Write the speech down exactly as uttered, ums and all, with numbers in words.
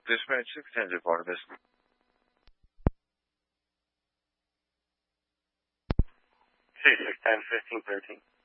Dispatch six ten to Barnabas. Two six ten fifteen thirteen.